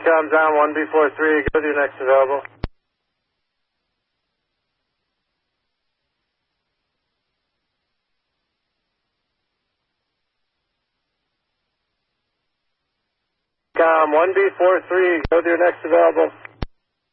Comms on 1B43, go to your next available. Com 1B43, go to your next available.